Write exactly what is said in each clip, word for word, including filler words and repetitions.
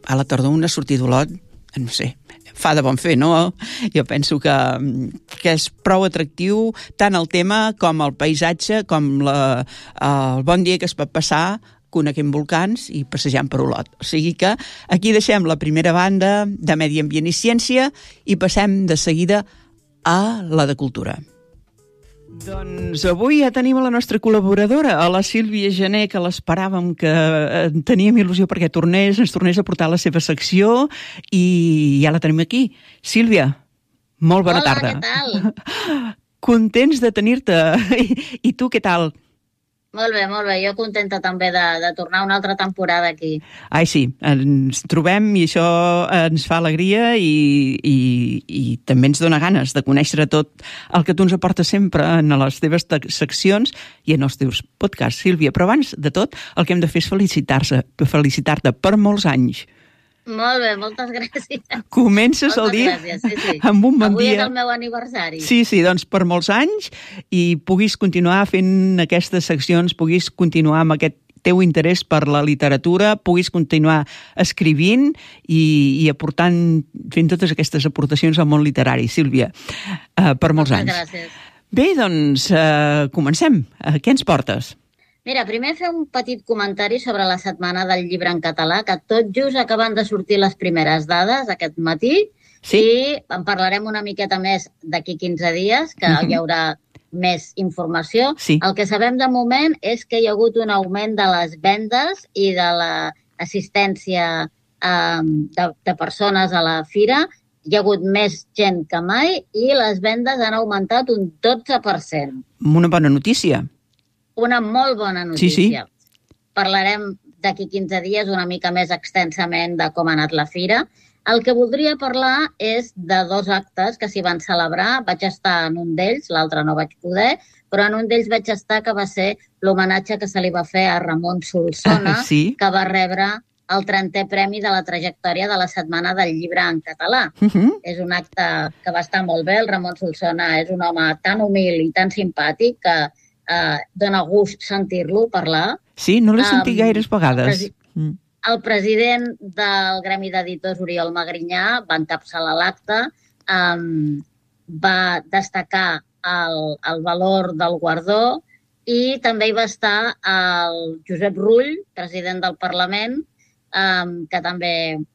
a la tardor una sortida d'Olot, no sé, fa de bon fer, no? Jo penso que, que és prou atractiu tant el tema com el paisatge, com la, el bon dia que es pot passar coneixent volcans i passejant per Olot. O sigui que aquí deixem la primera banda de Medi Ambient i Ciència i passem de seguida a la de Cultura. Doncs avui ja tenim a la nostra col·laboradora, a la Sílvia Gené, que l'esperàvem, que teníem il·lusió perquè tornés, ens tornés a portar la seva secció i ja la tenim aquí. Sílvia, molt bona Hola, tarda. què tal? Contents de tenir-te. I, I tu, què tal? Molt bé, molt bé. Jo contenta també de, de tornar una altra temporada aquí. Ai, sí, ens trobem i això ens fa alegria i, i, i també ens dona ganes de conèixer tot el que tu ens aportes sempre en les teves seccions i en els teus podcasts, Sílvia. Però abans de tot, el que hem de fer és felicitar-se, felicitar-te per molts anys. Molt bé, moltes gràcies. Comences moltes el dia gràcies, sí, sí. amb un bon Avui dia. és el meu aniversari. Sí, sí, doncs per molts anys i puguis continuar fent aquestes seccions, puguis continuar amb aquest teu interès per la literatura, puguis continuar escrivint i, i aportant, fent totes aquestes aportacions al món literari, Sílvia, uh, per molts moltes anys. Gràcies. Bé, doncs uh, comencem. Uh, què ens portes? Mira, primer fer un petit comentari sobre la Setmana del Llibre en Català, que tot just acaben de sortir les primeres dades aquest matí, sí? I en parlarem una miqueta més d'aquí quinze dies, que uh-huh. hi haurà més informació. Sí. El que sabem de moment és que hi ha hagut un augment de les vendes i de l'assistència eh, de, de persones a la fira. Hi ha hagut més gent que mai i les vendes han augmentat un dotze per cent. Una bona notícia. Una molt bona notícia. Sí, sí. Parlarem d'aquí quinze dies una mica més extensament de com ha anat la fira. El que voldria parlar és de dos actes que s'hi van celebrar. Vaig estar en un d'ells, l'altre no vaig poder, però en un d'ells vaig estar que va ser l'homenatge que se li va fer a Ramon Solsona, ah, sí? que va rebre el trentè premi de la trajectòria de la Setmana del Llibre en Català. Uh-huh. És un acte que va estar molt bé. El Ramon Solsona és un home tan humil i tan simpàtic que Uh, dona gust sentir-lo parlar. Sí, no l'he sentit um, gaires vegades. El, presi el president del Gremi d'Editors, Oriol Magrinyà, va encapçalar l'acte, um, va destacar el, el valor del guardó i també hi va estar el Josep Rull, president del Parlament, um, que també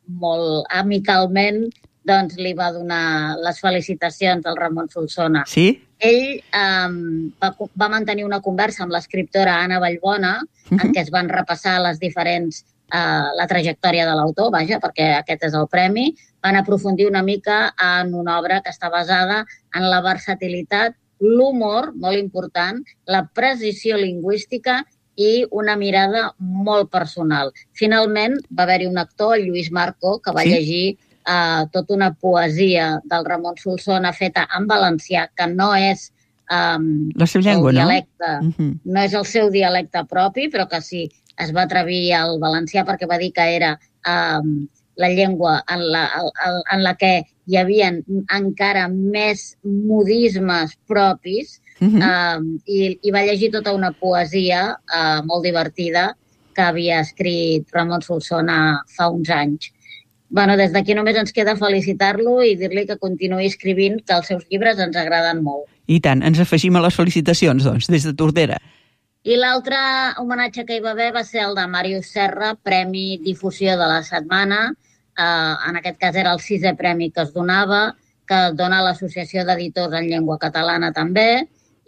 molt amicalment doncs, li va donar les felicitacions al Ramon Solsona. Sí? Ell um, va, va mantenir una conversa amb l'escriptora Anna Vallbona, uh-huh. en què es van repassar les diferents, uh, la trajectòria de l'autor, vaja, perquè aquest és el premi. Van aprofundir una mica en una obra que està basada en la versatilitat, l'humor, molt important, la precisió lingüística i una mirada molt personal. Finalment, va haver-hi un actor, el Lluís Marco, que va sí? llegir Uh, tota una poesia del Ramon Solsona feta en valencià, que no és um, la seva llengua, el dialecte, no? Uh-huh. no és el seu dialecte propi, però que sí, es va atrevir al valencià perquè va dir que era um, la llengua en la, en, en la que hi havia encara més modismes propis, uh-huh. um, i, i va llegir tota una poesia uh, molt divertida que havia escrit Ramon Solsona fa uns anys. Bueno, des d'aquí només ens queda felicitar-lo i dir-li que continuï escrivint, que els seus llibres ens agraden molt. I tant, ens afegim a les felicitacions, doncs, des de Tordera. I l'altre homenatge que hi va haver va ser el de Màrius Serra, Premi Difusió de la Setmana. Eh, en aquest cas era el sisè premi que es donava, que dona l'Associació d'Editors en Llengua Catalana també.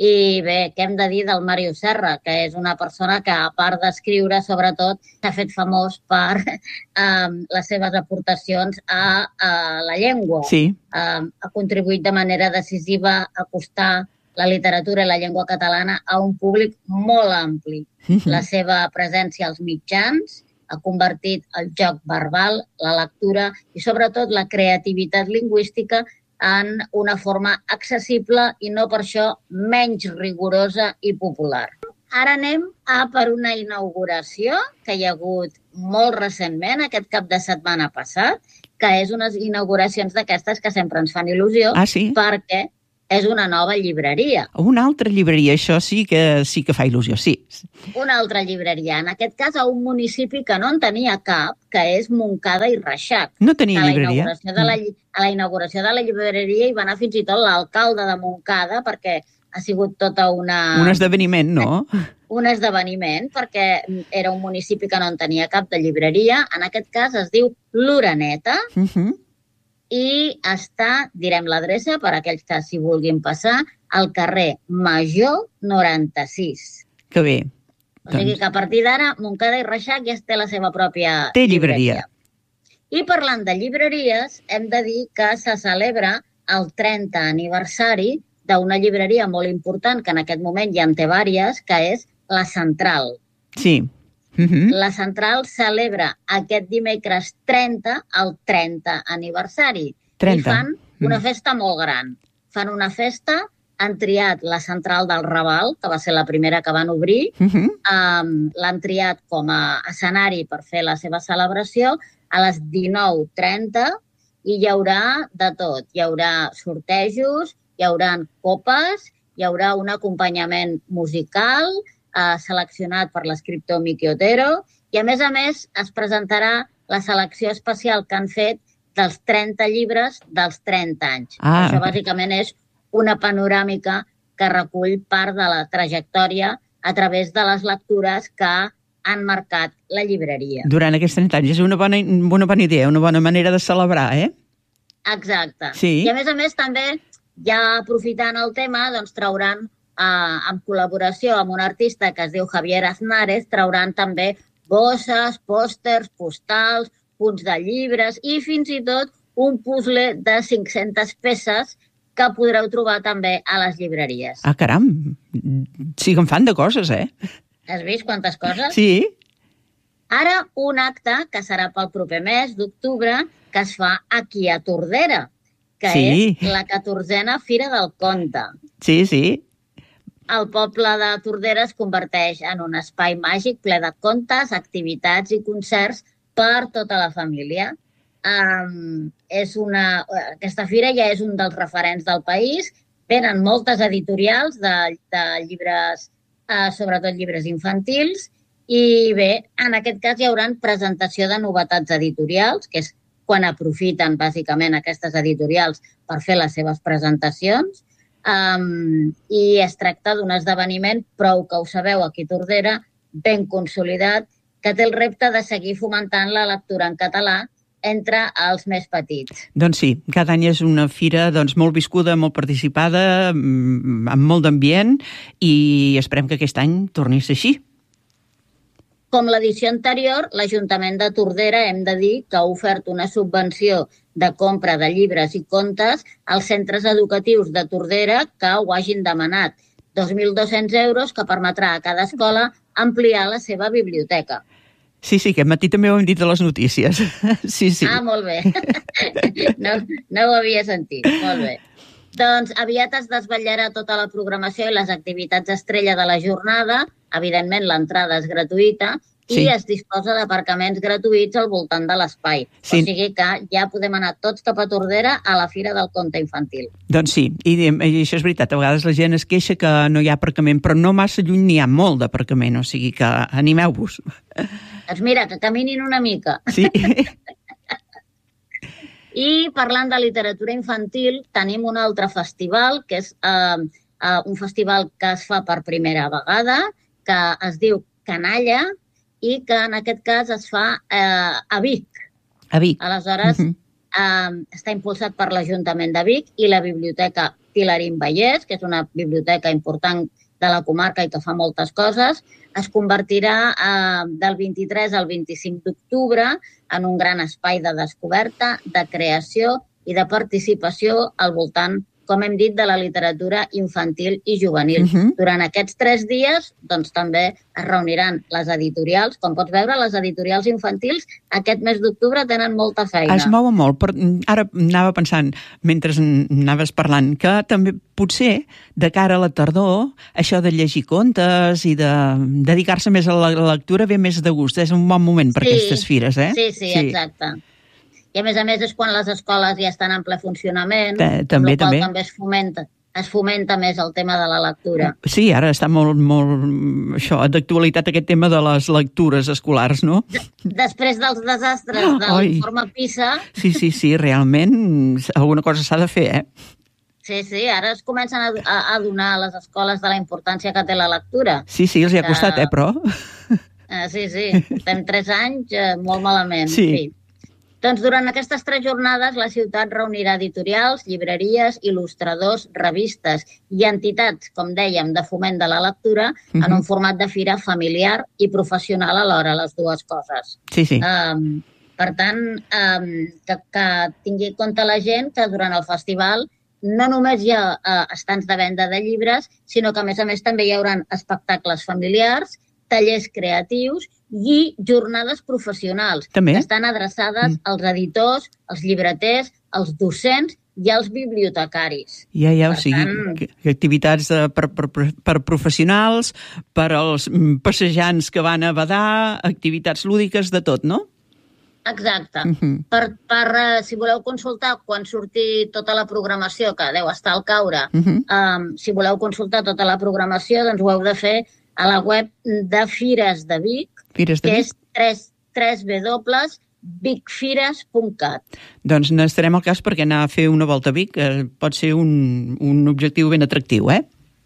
I bé, què hem de dir del Màrius Serra, que és una persona que, a part d'escriure, sobretot, s'ha fet famós per um, les seves aportacions a, a la llengua. Sí. Um, ha contribuït de manera decisiva a acostar la literatura i la llengua catalana a un públic molt ampli. Uh-huh. La seva presència als mitjans ha convertit el joc verbal, la lectura i, sobretot, la creativitat lingüística en una forma accessible i no per això menys rigorosa i popular. Ara anem a per una inauguració que hi ha hagut molt recentment, aquest cap de setmana passat, que és unes inauguracions d'aquestes que sempre ens fan il·lusió, ah, sí? perquè és una nova llibreria. Una altra llibreria, això sí que sí que fa il·lusió, sí. Una altra llibreria, en aquest cas a un municipi que no en tenia cap, que és Montcada i Reixac. No tenia a la llibreria? Inauguració de la, a la inauguració de la llibreria hi va anar fins i tot l'alcalde de Montcada, perquè ha sigut tota una... Un esdeveniment, no? Un esdeveniment, perquè era un municipi que no en tenia cap de llibreria. En aquest cas es diu l'Oreneta, Uh -huh. i està, direm l'adreça, per aquells que s'hi vulguin passar, al carrer Major noranta-sis. Que bé. O sigui que a partir d'ara, Montcada i Reixac ja té la seva pròpia Té llibreria. I parlant de llibreries, hem de dir que se celebra el trenta aniversari d'una llibreria molt important, que en aquest moment ja en té vàries, que és la Central. Sí. Uh -huh. La Central celebra aquest dimecres trenta el trenta aniversari. trenta. I fan una festa molt gran. Fan una festa, han triat la Central del Raval, que va ser la primera que van obrir, Uh -huh. um, l'han triat com a escenari per fer la seva celebració a les dinou trenta i hi haurà de tot. Hi haurà sortejos, hi haurà copes, hi haurà un acompanyament musical eh, seleccionat per l'escriptor Miki Otero i, a més a més, es presentarà la selecció especial que han fet dels trenta llibres dels trenta anys. Ah. Això, bàsicament, és una panoràmica que recull part de la trajectòria a través de les lectures que han marcat la llibreria. Durant aquests trenta anys. És una bona, una bona idea, una bona manera de celebrar, eh? Exacte. Sí. I, a més a més, també, ja aprofitant el tema, doncs trauran, eh, en col·laboració amb un artista que es diu Javier Aznárez, trauran també bosses, pòsters, postals, punts de llibres i fins i tot un puzzle de cinc-centes peces que podreu trobar també a les llibreries. Ah, caram! Sí que en fan de coses, eh? Has vist quantes coses? Sí. Ara, un acte que serà pel proper mes d'octubre, que es fa aquí a Tordera, que Sí. és la catorzena Fira del Conte. Sí, sí. El poble de Tordera es converteix en un espai màgic ple de contes, activitats i concerts per tota la família. Um, és una, aquesta fira ja és un dels referents del país. Venen moltes editorials de, de llibres, uh, sobretot llibres infantils, i bé, en aquest cas hi haurà presentació de novetats editorials, que és quan aprofiten bàsicament aquestes editorials per fer les seves presentacions. Um, I es tracta d'un esdeveniment, prou que ho sabeu aquí a Tordera, ben consolidat, que té el repte de seguir fomentant la lectura en català entre els més petits. Doncs sí, cada any és una fira doncs, molt viscuda, molt participada, amb molt d'ambient, i esperem que aquest any torni a ser així. Com l'edició anterior, l'Ajuntament de Tordera hem de dir que ha ofert una subvenció de compra de llibres i contes als centres educatius de Tordera que ho hagin demanat. dos mil dos-cents euros que permetrà a cada escola ampliar la seva biblioteca. Sí, sí, aquest matí també ho hem dit a les notícies. Sí, sí. Ah, molt bé. No, no ho havia sentit. Molt bé. Doncs aviat es desvetllarà tota la programació i les activitats estrella de la jornada. Evidentment, l'entrada és gratuïta i Sí. es disposa d'aparcaments gratuïts al voltant de l'espai. Sí. O sigui que ja podem anar tots cap a Tordera a la Fira del Conte Infantil. Doncs sí, i, i això és veritat. A vegades la gent es queixa que no hi ha aparcament, però no massa lluny n'hi ha molt d'aparcament, o sigui que animeu-vos. Doncs mira, que caminin una mica. Sí. I parlant de literatura infantil, tenim un altre festival, que és eh, eh, un festival que es fa per primera vegada, que es diu Canalla, i que en aquest cas es fa eh, a Vic. A Vic. Aleshores, uh -huh. eh, està impulsat per l'Ajuntament de Vic i la Biblioteca Pilarín Vallès, que és una biblioteca important de la comarca i que fa moltes coses. Es convertirà eh, del vint-i-tres al vint-i-cinc d'octubre en un gran espai de descoberta, de creació i de participació al voltant, com hem dit, de la literatura infantil i juvenil. Uh-huh. Durant aquests tres dies, doncs, també es reuniran les editorials. Com pots veure, les editorials infantils aquest mes d'octubre tenen molta feina. Es mouen molt, però ara anava pensant, mentre anaves parlant, que també potser, de cara a la tardor, això de llegir contes i de dedicar-se més a la lectura ve més de gust. És un bon moment per sí, aquestes fires, eh? Sí, sí, sí, exacte. I a més a més és quan les escoles ja estan en ple funcionament, T també, amb la qual també. també es fomenta, es fomenta més el tema de la lectura. Sí, ara està molt, molt això, d'actualitat aquest tema de les lectures escolars, no? De, després dels desastres de l'informe PISA... Sí, sí, sí, realment alguna cosa s'ha de fer, eh? Sí, sí, ara es comencen a, a, a donar a les escoles de la importància que té la lectura. Sí, sí, els hi ha costat, que... eh, però... Uh, sí, sí, estem tres anys uh, molt malament. Sí. sí. Doncs durant aquestes tres jornades la ciutat reunirà editorials, llibreries, il·lustradors, revistes i entitats, com dèiem, de foment de la lectura uh-huh. en un format de fira familiar i professional alhora, les dues coses. Sí, sí. Um, per tant, um, que, que tingui en compte la gent que durant el festival no només hi ha uh, estants de venda de llibres, sinó que, a més a més, també hi haurà espectacles familiars, tallers creatius i jornades professionals També? que estan adreçades mm. als editors, als llibreters, als docents i als bibliotecaris. Ja, ja, per o sigui, tant... activitats de, per, per, per professionals, per als passejants que van a badar, activitats lúdiques, de tot, no? Exacte. Uh-huh. Per, per, uh, si voleu consultar quan surti tota la programació, que deu estar al caure, uh-huh. um, si voleu consultar tota la programació, doncs ho heu de fer a la web de Fires de Vic, Fires de que Vic? és w w w punt vic fires punt cat. Doncs n'estarem al cas perquè anar a fer una volta a Vic eh, pot ser un, un objectiu ben atractiu, eh?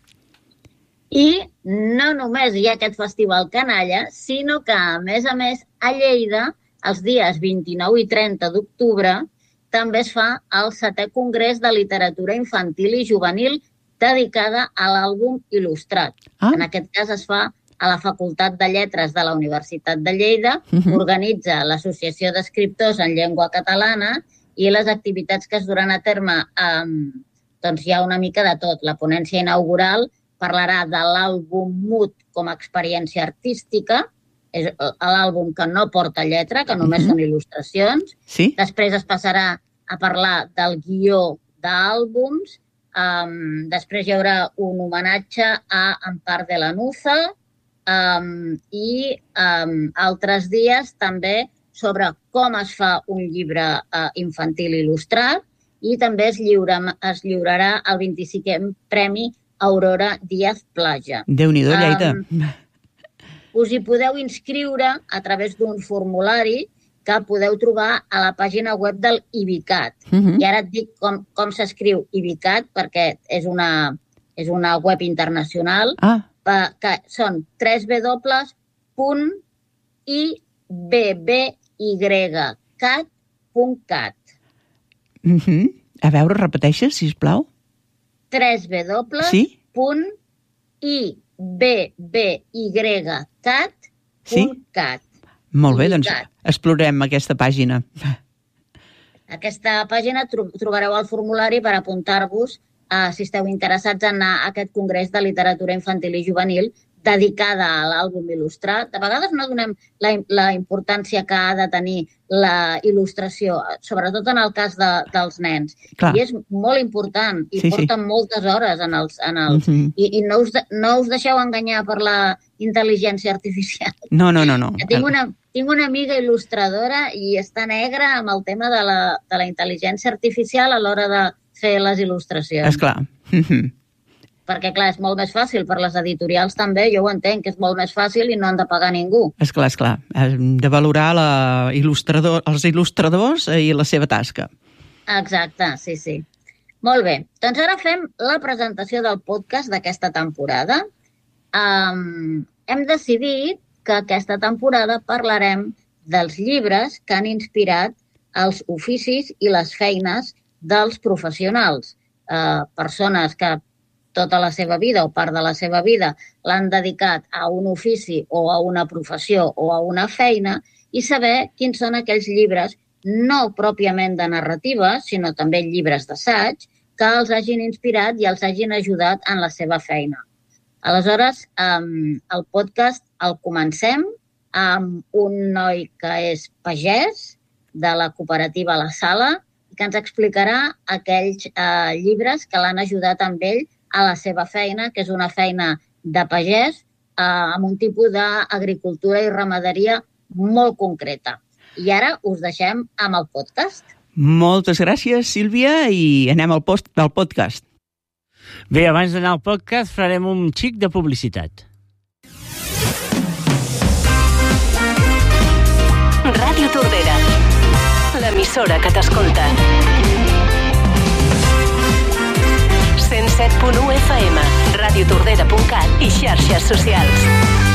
I no només hi ha aquest festival canalla, sinó que, a més a més, a Lleida, els dies vint-i-nou i trenta d'octubre, també es fa el setè Congrés de Literatura Infantil i Juvenil dedicada a l'àlbum il·lustrat. Ah. En aquest cas es fa a la Facultat de Lletres de la Universitat de Lleida, uh-huh. organitza l'Associació d'Escriptors en Llengua Catalana i les activitats que es duran a terme, eh, doncs hi ha una mica de tot. La ponència inaugural parlarà de l'àlbum mut com a experiència artística, és l'àlbum que no porta lletra, que només uh-huh. són il·lustracions. Sí? Després es passarà a parlar del guió d'àlbums. Um, després hi haurà un homenatge a Ampar de Lanuza um, i um, altres dies també sobre com es fa un llibre uh, infantil il·lustrat i també es, lliura, es lliurarà el vint-i-cinquè Premi Aurora Díaz Plaja. Déu-n'hi-do, Lleida. Um, us hi podeu inscriure a través d'un formulari que podeu trobar a la pàgina web del IBICAT. Uh-huh. I ara et dic com, com s'escriu IBICAT, perquè és una, és una web internacional, ah. que són w w w punt i b b y cat punt cat. Uh-huh. A veure, repeteixes, sisplau. w w w punt i b b y cat punt cat. Sí? Molt bé, doncs explorem aquesta pàgina. Aquesta pàgina tro- trobareu el formulari per apuntar-vos uh, si esteu interessats en anar a aquest Congrés de Literatura Infantil i Juvenil dedicada a l'àlbum il·lustrat. De vegades no donem la, la importància que ha de tenir la il·lustració, sobretot en el cas de, dels nens. Clar. I és molt important i sí, porten sí. moltes hores en els... En els uh-huh. I, i no, us de, no us deixeu enganyar per la intel·ligència artificial. No, no, no. no. Tinc una, tinc una amiga il·lustradora i està negra amb el tema de la, de la intel·ligència artificial a l'hora de fer les il·lustracions. Esclar. Uh-huh. Perquè, clar, és molt més fàcil. Per les editorials també, jo ho entenc, que és molt més fàcil i no han de pagar ningú. Esclar, esclar. Hem de valorar la il·lustrador, els il·lustradors i la seva tasca. Exacte, sí, sí. Molt bé. Doncs ara fem la presentació del podcast d'aquesta temporada. Um, hem decidit que aquesta temporada parlarem dels llibres que han inspirat els oficis i les feines dels professionals. Uh, persones que tota la seva vida o part de la seva vida l'han dedicat a un ofici o a una professió o a una feina i saber quins són aquells llibres, no pròpiament de narrativa, sinó també llibres d'assaig, que els hagin inspirat i els hagin ajudat en la seva feina. Aleshores, um, el podcast el comencem amb un noi que és pagès de la cooperativa La Sala i que ens explicarà aquells uh, llibres que l'han ajudat amb ell a la seva feina, que és una feina de pagès eh, amb un tipus d'agricultura i ramaderia molt concreta. I ara us deixem amb el podcast. Moltes gràcies, Sílvia, i anem al, post, al podcast. Bé, abans d'anar al podcast farem un xic de publicitat. Ràdio Tordera, l'emissora que t'escolta. cent set punt u F M, radiotordera punt cat i xarxes socials.